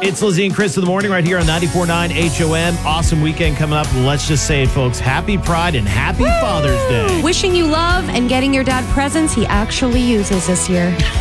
It's Lizzie and Chris in the morning right here on 94.9 HOM. Awesome weekend coming up. Let's just say it, folks. Happy Pride and happy Father's Day. Wishing you love and getting your dad presents he actually uses this year.